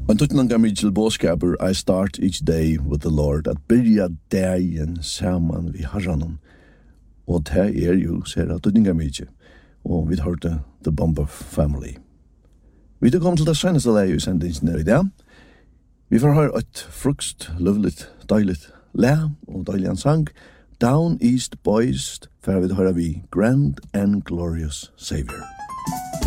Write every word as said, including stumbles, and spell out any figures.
En tutnanga Mitchell Boskaper, I start each day with the Lord, at byrja dagen saman vi Herranon. Og det er jo, ser jeg, tutnanga Mitchell. Og vi hørte The Bomber Family. Vi er kommet til det seneste leie i sendingen her i dag. Vi får høre et frukst, løvligt, deiligt le og deilig en sang. Down East Boys, for vi høre vi Grand and Glorious Savior.